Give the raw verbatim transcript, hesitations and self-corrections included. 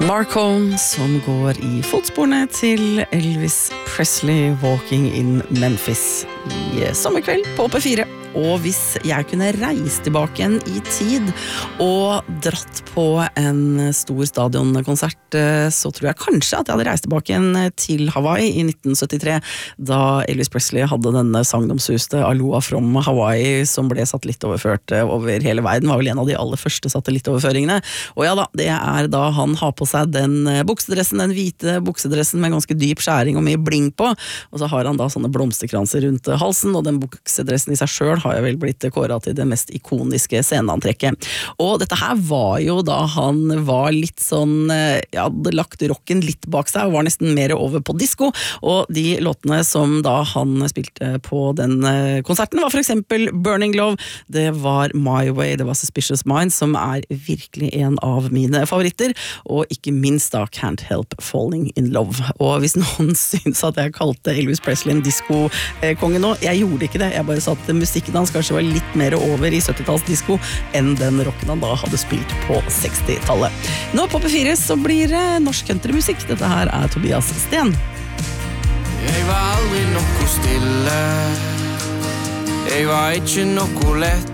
Marcone som går i fotsporene til Elvis Presley Walking in Memphis i sommerkveld på P fire. Og hvis jeg kunne reist tilbake igjen i tid og dratt på en stor stadionkonsert, så tror jeg kanskje at jeg hadde reist tilbake igjen til Hawaii i nitten syttitre, da Elvis Presley hadde denne sagnomsuste Aloha from Hawaii, som ble satellittoverført over hele verden. Var vel en av de aller første satellittoverføringene. Og ja da, det er da han har på seg den buksedressen, den hvite buksedressen med ganske dyp skjæring og mye bling på, og så har han da sånne blomsterkranser rundt halsen, og den buksedressen i seg selv har jo vel blitt kåret til det mest ikoniske sceneantrekket. Og dette her var jo da han var litt sånn, ja, hadde lagt rocken litt bak seg, og var nesten mer over på disco, og de låtene som da han spilte på den konserten var for eksempel Burning Love, det var My Way, det var Suspicious Minds, som er virkelig en av mine favoritter, og ikke minst da Can't Help Falling in Love. Og hvis noen syns at jeg kalte Elvis Presley en disco-konge nå, jeg gjorde ikke det, jeg bare sa at musikken hans kanskje var litt mer over i syttitalls disco enn den rocken han da hadde spilt på sekstitallet. Nå på P fire så blir det norsk countrymusikk. Dette her er Tobias Sten. Jeg var aldri noe stille. Jeg var ikke noe lett.